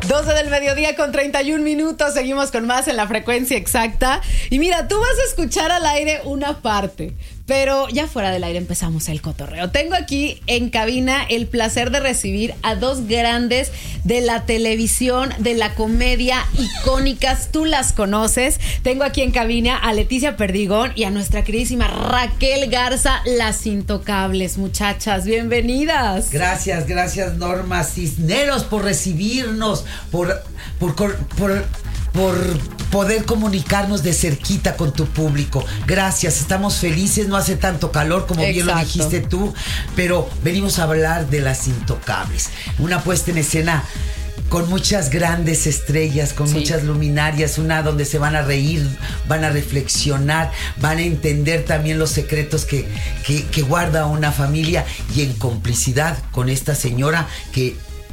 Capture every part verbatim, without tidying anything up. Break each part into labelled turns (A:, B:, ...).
A: doce del mediodía con treinta y un minutos. Seguimos con más en la frecuencia exacta. Y mira, tú vas a escuchar al aire una parte, pero ya fuera del aire empezamos el cotorreo. Tengo aquí en cabina el placer de recibir a dos grandes de la televisión, de la comedia, icónicas. Tú las conoces. Tengo aquí en cabina a Leticia Perdigón y a nuestra queridísima Raquel Garza, las Intocables. Muchachas, bienvenidas.
B: Gracias, gracias Norma Cisneros por recibirnos, por, por, por, por, por poder comunicarnos de cerquita con tu público. Gracias, estamos felices, no hace tanto calor como Exacto. bien lo dijiste tú, pero venimos a hablar de las Intocables. Una puesta en escena con muchas grandes estrellas, con sí. muchas luminarias, una donde se van a reír, van a reflexionar, van a entender también los secretos que, que, que guarda una familia, y en complicidad con esta señora que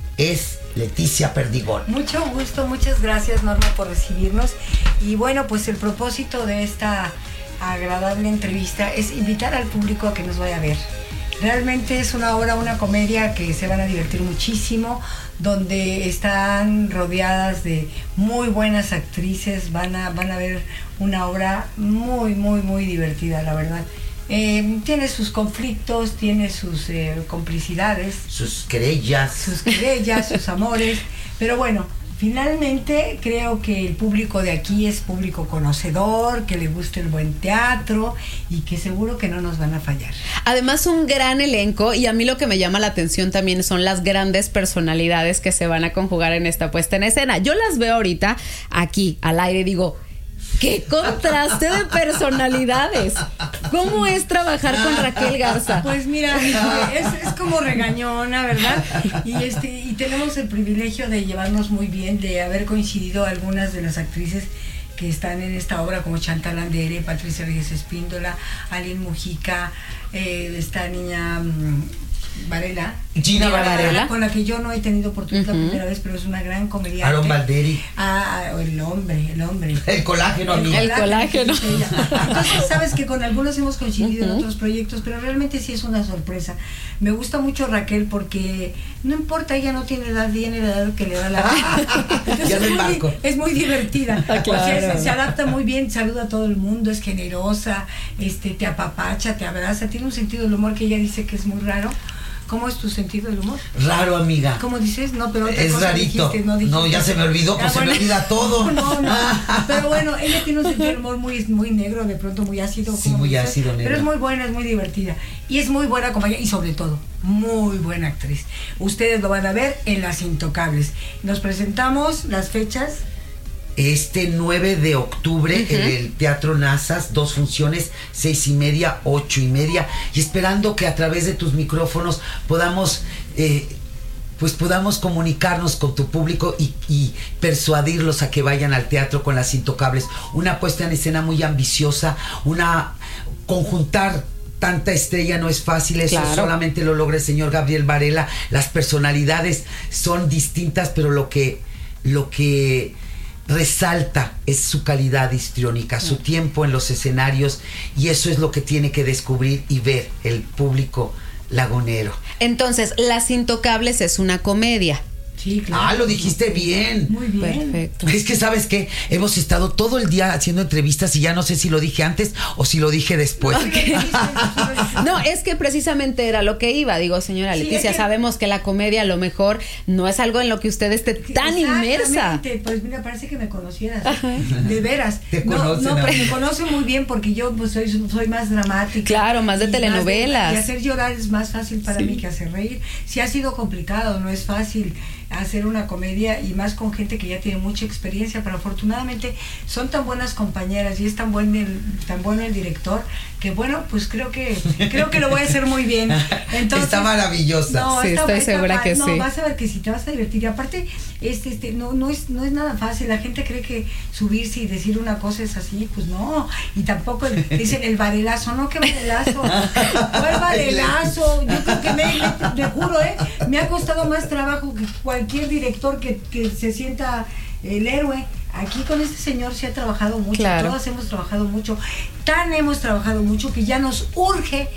B: es Leticia Perdigón.
C: Mucho gusto, muchas gracias Norma por recibirnos. Y bueno, pues el propósito de esta agradable entrevista es invitar al público a que nos vaya a ver. Realmente es una obra, una comedia que se van a divertir muchísimo, donde están rodeadas de muy buenas actrices. Van a, van a ver una obra muy, muy, muy divertida, la verdad. Eh, tiene sus conflictos, tiene sus eh, complicidades,
B: sus querellas,
C: sus querellas, sus amores, pero bueno, finalmente creo que el público de aquí es público conocedor, que le gusta el buen teatro y que seguro que no nos van a fallar.
A: Además, un gran elenco, y a mí lo que me llama la atención también son las grandes personalidades que se van a conjugar en esta puesta en escena. Yo las veo ahorita aquí al aire y digo, ¡qué contraste de personalidades! ¿Cómo es trabajar con Raquel Garza?
C: Pues mira, es, es como regañona, ¿verdad? Y este y tenemos el privilegio de llevarnos muy bien, de haber coincidido algunas de las actrices que están en esta obra, como Chantal Andere, Patricia Reyes Espíndola, Aline Mujica, eh, esta niña um, Varela,
B: Gina Varela,
C: con la que yo no he tenido oportunidad uh-huh. la primera vez, pero es una gran comediante.
B: Aaron Valderi.
C: Ah, el hombre, el hombre.
B: El colágeno, amiga.
A: El colágeno.
C: Entonces, sabes que con algunos hemos coincidido uh-huh. en otros proyectos, pero realmente sí es una sorpresa. Me gusta mucho Raquel porque no importa, ella no tiene edad, tiene la edad que le da la Entonces,
B: ya
C: es, muy,
B: banco.
C: es muy divertida.
A: Ah, claro.
C: O sea, se, se adapta muy bien, saluda a todo el mundo, es generosa, este, te apapacha, te abraza, tiene un sentido del humor que ella dice que es muy raro. ¿Cómo es tu sentido del humor?
B: Raro, amiga.
C: ¿Cómo dices? No, pero otra
B: es
C: cosa
B: rarito.
C: Dijiste, no, dijiste.
B: No, ya se me olvidó, pues ah, bueno. se me olvida todo.
C: No, no. Pero bueno, ella tiene un sentido del humor muy, muy negro, de pronto muy ácido.
B: Sí, muy dices, ácido, negro.
C: Pero es muy buena, es muy divertida. Y es muy buena compañía y sobre todo, muy buena actriz. Ustedes lo van a ver en Las Intocables. Nos presentamos las fechas.
B: Este nueve de octubre uh-huh. en el Teatro Nazas, dos funciones, seis y media, ocho y media, y esperando que a través de tus micrófonos podamos, eh, pues podamos comunicarnos con tu público y, y persuadirlos a que vayan al teatro con Las Intocables. Una puesta en escena muy ambiciosa, una conjuntar tanta estrella no es fácil, eso claro. solamente lo logra el señor Gabriel Varela. Las personalidades son distintas, pero lo que, lo que resalta es su calidad histriónica, su tiempo en los escenarios, y eso es lo que tiene que descubrir y ver el público lagunero.
A: Entonces, Las Intocables es una comedia.
C: Sí, claro.
B: Ah, lo dijiste bien.
C: Muy bien.
A: Perfecto.
B: Es que, ¿sabes qué? Hemos estado todo el día haciendo entrevistas y ya no sé si lo dije antes o si lo dije después.
A: Okay. No, es que precisamente era lo que iba. Digo, señora sí, Leticia, es que sabemos que la comedia a lo mejor no es algo en lo que usted esté tan inmersa.
C: Pues mira, parece que me conocieras. Ajá. De veras.
B: Te
C: no,
B: conocen,
C: no, pero me conoce muy bien porque yo pues soy, soy más dramática.
A: Claro, más de telenovelas.
C: Más de, y hacer llorar es más fácil para
A: sí.
C: mí que hacer reír. Sí ha sido complicado, no es fácil hacer una comedia y más con gente que ya tiene mucha experiencia, pero afortunadamente son tan buenas compañeras y es tan buen el, tan bueno el director que bueno, pues creo que creo que lo voy a hacer muy bien. Entonces,
B: está maravillosa.
C: No,
A: sí,
C: está,
A: estoy
C: está,
A: segura que
C: no,
A: sí.
C: Vas a ver que sí te vas a divertir. Y aparte, este, este, no, no es, no es nada fácil. La gente cree que subirse y decir una cosa es así, pues no. Y tampoco el, dicen el varelazo, no, qué varelazo. ¿Cuál varelazo? Yo creo que me, me, te juro, eh, me ha costado más trabajo que cualquier director que, que se sienta el héroe. Aquí con este señor se ha trabajado mucho, claro. Todas hemos trabajado mucho, tan hemos trabajado mucho que ya nos urge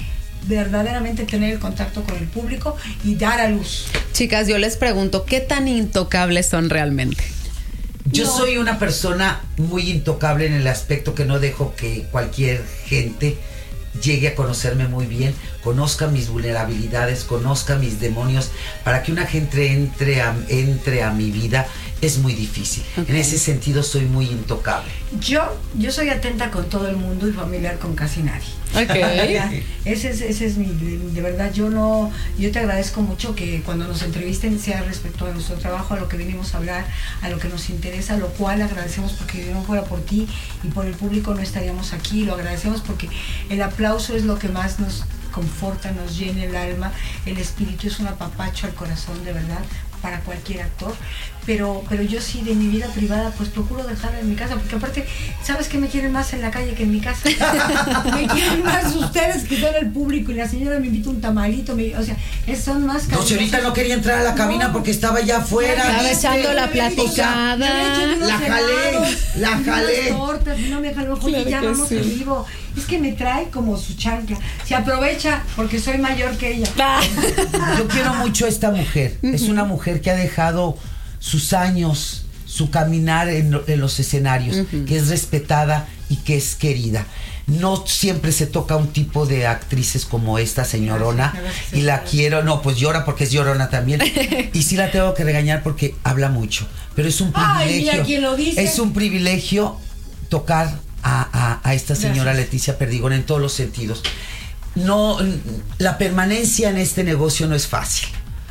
C: verdaderamente tener el contacto con el público y dar a luz.
A: Chicas, yo les pregunto, ¿qué tan intocables son realmente?
B: Yo
C: No.
B: soy una persona muy intocable en el aspecto que no dejo que cualquier gente llegue a conocerme muy bien, conozca mis vulnerabilidades, conozca mis demonios. Para que una gente entre a, entre a mi vida es muy difícil.
A: Okay.
B: En ese sentido soy muy intocable.
C: Yo, yo soy atenta con todo el mundo y familiar con casi nadie.
A: Ok.
C: Ese es, ese es mi, de, de verdad, yo no, yo te agradezco mucho que cuando nos entrevisten sea respecto a nuestro trabajo, a lo que venimos a hablar, a lo que nos interesa, lo cual agradecemos porque si no fuera por ti y por el público no estaríamos aquí, lo agradecemos porque el aplauso es lo que más nos conforta, nos llena el alma, el espíritu es un apapacho al corazón, de verdad, para cualquier actor, pero pero yo sí de mi vida privada pues procuro dejarla en mi casa, porque aparte, ¿sabes qué me quieren más en la calle que en mi casa? Me quieren más ustedes que son el público, y la señora me invita un tamalito, me, o sea, es, son más
B: No, señorita no quería entrar a la cabina
C: No.
B: porque estaba allá afuera.
A: Estaba
B: ¿viste?
A: echando la
C: Me había dicho,
A: platicada.
C: me había hecho unos
B: La jalé,
C: helados,
B: la
C: unas
B: jalé.
C: tortas, no me jaló, oye,
A: Claro
C: ya
A: que
C: vamos
A: sí.
C: en vivo. Es que me trae como su chancla. Se aprovecha porque soy mayor que ella.
A: Ah.
B: Yo quiero mucho a esta mujer. Es una mujer que ha dejado sus años, su caminar en, en los escenarios, uh-huh. que es respetada y que es querida. No siempre se toca un tipo de actrices como esta señorona,
C: Gracias, gracias,
B: y la
C: gracias.
B: quiero, no, pues llora porque es llorona también. Y sí la tengo que regañar porque habla mucho, pero es un privilegio.
C: Ay, mira quién lo dice.
B: Es un privilegio tocar a, a, a esta señora
C: Gracias.
B: Leticia Perdigón en todos los sentidos. No, la permanencia en este negocio no es fácil.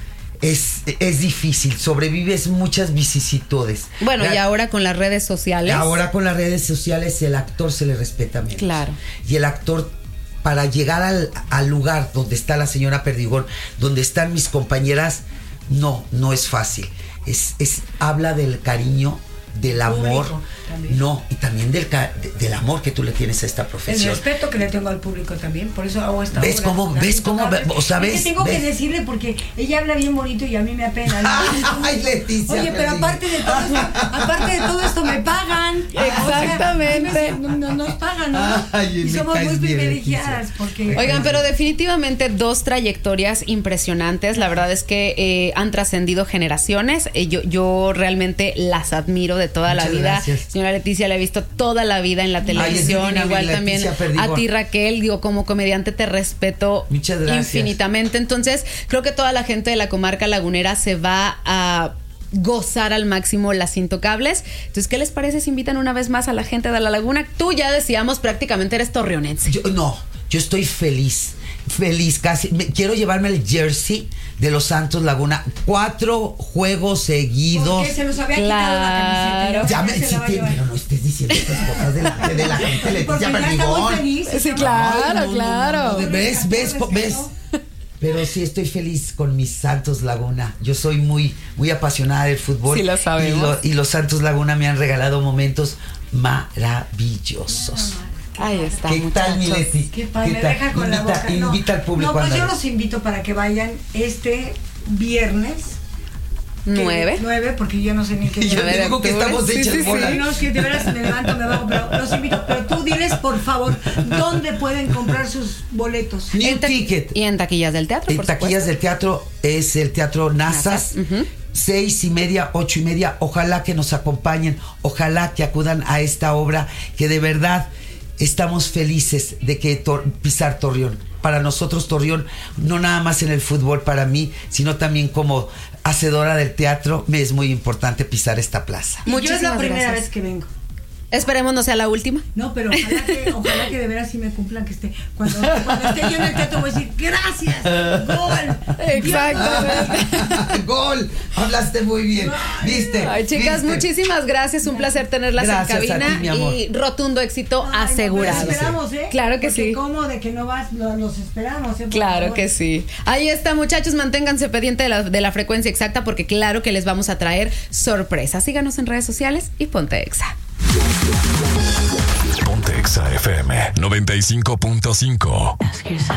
B: Es, es difícil, sobrevives muchas vicisitudes.
A: Bueno,
B: La-
A: y ahora con las redes sociales.
B: Ahora con las redes sociales el actor se le respeta menos.
A: Claro.
B: Y el actor, para llegar al, al lugar donde está la señora Perdigón, donde están mis compañeras, no, no es fácil. Es, es, habla del cariño, del amor,
C: Público, también.
B: no, y también del, ca- de- del amor que tú le tienes a esta
C: El
B: profesión.
C: respeto que le tengo al público también, por eso hago esta
B: ¿Ves
C: obra
B: cómo-
C: tan
B: ves cómo-
C: intocable.
B: o sea,
C: Es que
B: ves-
C: tengo
B: ves?
C: que decirle porque ella habla bien bonito y a mí me apena, ¿no?
B: Ay, Leticia,
C: Oye, pero
B: Perdigón.
C: aparte de todo esto, aparte de todo esto me pagan.
A: Exactamente.
C: O sea, no, no- nos pagan, ¿no?
B: Ay,
C: Y
B: me
C: somos
B: caes
C: muy
B: bien,
C: privilegiadas
B: Leticia.
C: porque
A: Oigan, pero definitivamente dos trayectorias impresionantes. La verdad es que eh, han trascendido generaciones. Eh, yo, yo realmente las admiro de toda
B: Muchas
A: la vida.
B: gracias.
A: Señora Leticia, la he visto toda la vida en la
B: es
A: televisión.
B: divina,
A: Igual
B: mi
A: también
B: Leticia Perdigón.
A: a ti, Raquel. Digo, como comediante te respeto
B: Muchas gracias.
A: infinitamente. Entonces, creo que toda la gente de la comarca lagunera se va a gozar al máximo Las Intocables. Entonces, ¿qué les parece si invitan una vez más a la gente de La Laguna? Tú ya decíamos, prácticamente eres torreonense.
B: Yo, no, yo estoy feliz, feliz, casi. Me- quiero llevarme el jersey de los Santos Laguna. Cuatro juegos seguidos.
C: porque se nos había quitado la camiseta. y ahora
B: Ya me,
C: se
B: sí
C: la va a
B: te-
C: llevar.
B: pero no estés diciendo estas cosas delante de la gente,
C: Porque
B: Leticia
C: ya está muy
B: Perdigón.
C: feliz.
A: Sí,
C: está-
A: claro.
B: Ay, no, no,
A: claro.
B: no, no, ¿Ves, ves, po- ves? Pero sí estoy feliz con mis Santos Laguna. Yo soy muy, muy apasionada del fútbol.
A: Sí, lo sabemos.
B: Y, lo- y los Santos Laguna me han regalado momentos maravillosos.
A: Ahí está,
B: ¿Qué tal, mi
A: muchachos.
B: Leti?
C: Qué padre,
B: ¿Qué
C: me
B: tal?
C: deja con
B: invita,
C: la boca. No,
B: invita al público
C: no, pues
B: a
C: yo
B: andar.
C: los invito para que vayan este viernes. que-
A: Nueve.
C: Nueve, porque yo no sé ni qué
B: Yo
C: día.
A: Nueve de
B: digo que
A: octubre.
B: estamos
A: Sí,
B: hechas
A: sí, sí.
B: bolas.
C: No, es que de veras me levanto, me bajo, pero los invito. Pero tú diles, por favor, dónde pueden comprar sus boletos.
B: New
A: En ta-
B: Ticket.
A: Y en taquillas del teatro,
B: En
A: por
B: taquillas
A: supuesto.
B: del teatro es el Teatro Nazas.
A: Nazas, ujú.
B: Seis y media, ocho y media. Ojalá que nos acompañen. Ojalá que acudan a esta obra que de verdad estamos felices de que Tor- pisar Torreón. Para nosotros Torreón, no nada más en el fútbol para mí, sino también como hacedora del teatro, me es muy importante pisar esta plaza.
C: Y yo es la
A: Muchísimas
C: primera
A: gracias.
C: vez que vengo.
A: Esperemos no sea la última.
C: No, pero ojalá que, ojalá que de veras sí me cumplan que esté. Cuando, cuando esté yo en el teatro voy a decir, gracias, gol.
A: Exactamente.
B: ¡Gol! Hablaste muy bien. ¿Viste?
A: Ay, chicas,
B: ¿Viste?
A: muchísimas gracias. Un placer tenerlas
B: Gracias
A: en
B: a
A: cabina
B: ti, mi amor.
A: y rotundo éxito
C: Ay, no, pero
A: asegurado.
C: esperamos, ¿eh?
A: Claro que
C: Porque
A: sí.
C: ¿Cómo de que no vas? Lo- Los esperamos, ¿eh? Por
A: Claro
C: favor.
A: que sí. Ahí está, muchachos, manténganse pendientes de la, de la frecuencia exacta porque claro que les vamos a traer sorpresas. Síganos en redes sociales y ponte Exa.
D: Ponte Exa F M noventa y cinco punto cinco.